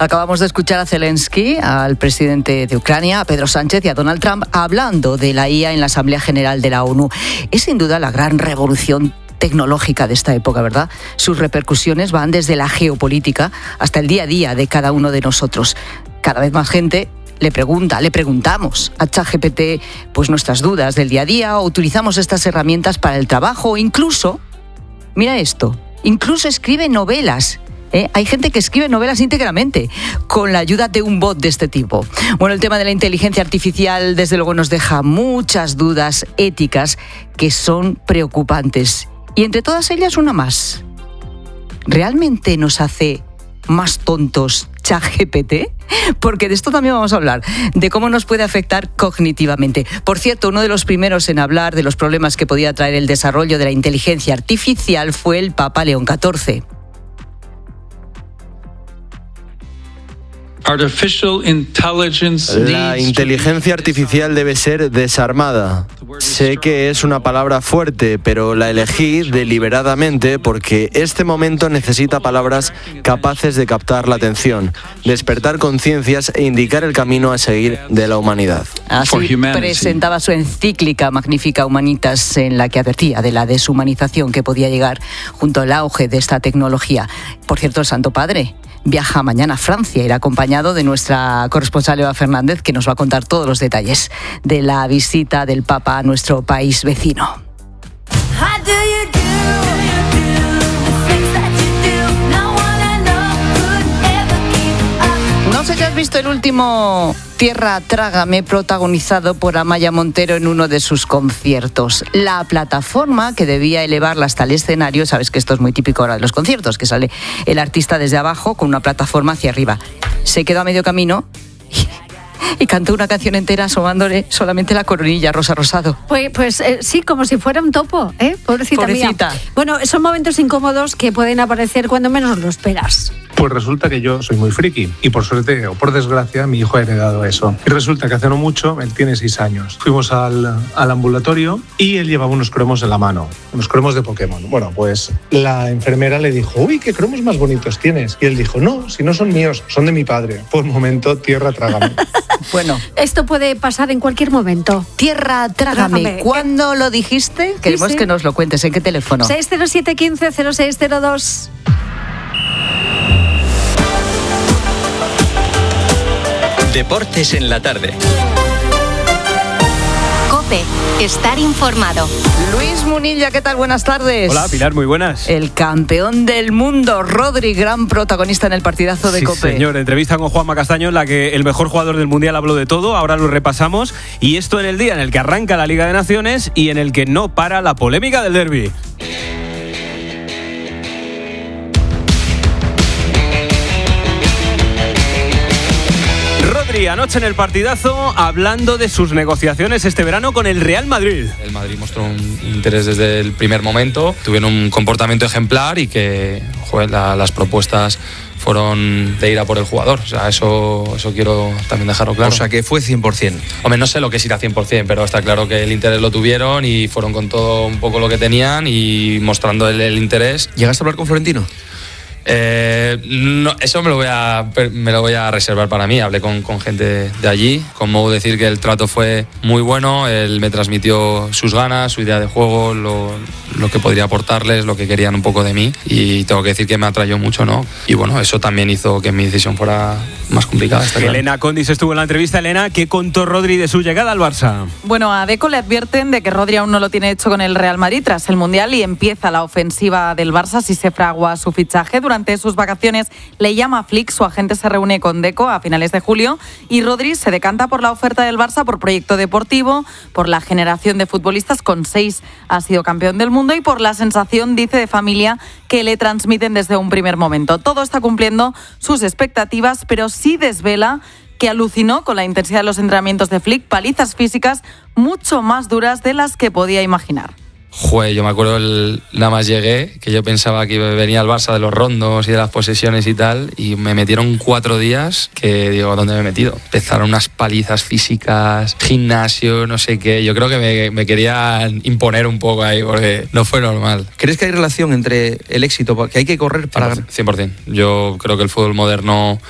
Acabamos de escuchar a Zelensky, al presidente de Ucrania, a Pedro Sánchez y a Donald Trump hablando de la IA en la Asamblea General de la ONU. Es sin duda la gran revolución tecnológica de esta época, ¿verdad? Sus repercusiones van desde la geopolítica hasta el día a día de cada uno de nosotros. Cada vez más gente le preguntamos a ChatGPT pues nuestras dudas del día a día, o utilizamos estas herramientas para el trabajo, o incluso, mira esto, incluso escribe novelas. Hay gente que escribe novelas íntegramente con la ayuda de un bot de este tipo. Bueno, el tema de la inteligencia artificial desde luego nos deja muchas dudas éticas que son preocupantes. Y entre todas ellas una más. ¿Realmente nos hace más tontos ChatGPT? Porque de esto también vamos a hablar, de cómo nos puede afectar cognitivamente. Por cierto, uno de los primeros en hablar de los problemas que podía traer el desarrollo de la inteligencia artificial fue el Papa León XIV. La inteligencia artificial debe ser desarmada. Sé que es una palabra fuerte, pero la elegí deliberadamente porque este momento necesita palabras capaces de captar la atención, despertar conciencias e indicar el camino a seguir de la humanidad. Así presentaba su encíclica Magnificat Humanitas, en la que advertía de la deshumanización que podía llegar junto al auge de esta tecnología. Por cierto, el Santo Padre viaja mañana a Francia, irá acompañado de nuestra corresponsal Eva Fernández, que nos va a contar todos los detalles de la visita del Papa a nuestro país vecino. No sé si has visto el último Tierra Trágame, protagonizado por Amaya Montero en uno de sus conciertos. La plataforma que debía elevarla hasta el escenario, sabes que esto es muy típico ahora de los conciertos, que sale el artista desde abajo con una plataforma hacia arriba. Se quedó a medio camino y cantó una canción entera asomándole solamente la coronilla, Rosa Rosado. Pues sí, como si fuera un topo, Pobrecita mía. Bueno, son momentos incómodos que pueden aparecer cuando menos lo esperas. Pues resulta que yo soy muy friki y por suerte o por desgracia mi hijo ha heredado eso. Y resulta que hace no mucho, él tiene 6 años, fuimos al ambulatorio y él llevaba unos cromos en la mano, unos cromos de Pokémon. Bueno, pues la enfermera le dijo, uy, qué cromos más bonitos tienes. Y él dijo, no, si no son míos, son de mi padre. Por momento, tierra trágame. Bueno, esto puede pasar en cualquier momento. Tierra trágame. ¿Cuándo lo dijiste? Queremos que nos lo cuentes. ¿En qué teléfono? 607 15 0602. Deportes en la tarde. COPE. Estar informado. Luis Munilla, ¿qué tal? Buenas tardes. Hola, Pilar, muy buenas. El campeón del mundo, Rodri, gran protagonista en el partidazo de COPE. Sí, señor. Entrevista con Juanma Castaño en la que el mejor jugador del Mundial habló de todo. Ahora lo repasamos. Y esto en el día en el que arranca la Liga de Naciones y en el que no para la polémica del derbi. Anoche en el partidazo, hablando de sus negociaciones este verano con el Real Madrid. El Madrid mostró un interés desde el primer momento, tuvieron un comportamiento ejemplar y que las propuestas fueron de ir a por el jugador. O sea, eso quiero también dejarlo claro. O sea, que fue 100%. Hombre, no sé lo que es ir a 100%, pero está claro que el interés lo tuvieron y fueron con todo un poco lo que tenían y mostrando el interés. ¿Llegaste a hablar con Florentino? No, eso me lo voy a reservar para mí. Hablé con gente de allí. Como decir que el trato fue muy bueno. Él me transmitió sus ganas, su idea de juego, lo que podría aportarles, lo que querían un poco de mí. Y tengo que decir que me atrayó mucho, ¿no? Y bueno, eso también hizo que mi decisión fuera más complicada. Elena Condis estuvo en la entrevista. Elena, ¿qué contó Rodri de su llegada al Barça? Bueno, a Deco le advierten de que Rodri aún no lo tiene hecho con el Real Madrid tras el Mundial y empieza la ofensiva del Barça si se fragua su fichaje. Durante sus vacaciones le llama a Flick, su agente se reúne con Deco a finales de julio y Rodri se decanta por la oferta del Barça por proyecto deportivo, por la generación de futbolistas, con 6 ha sido campeón del mundo, y por la sensación, dice, de familia que le transmiten desde un primer momento. Todo está cumpliendo sus expectativas, pero sí desvela que alucinó con la intensidad de los entrenamientos de Flick, palizas físicas mucho más duras de las que podía imaginar. Yo me acuerdo nada más llegué, que yo pensaba que venía al Barça de los rondos y de las posesiones y tal, y me metieron 4 días que digo, ¿dónde me he metido? Empezaron unas palizas físicas, gimnasio, no sé qué. Yo creo que me querían imponer un poco ahí porque no fue normal. ¿Crees que hay relación entre el éxito, que hay que correr para ganar? 100%. Yo creo que el fútbol moderno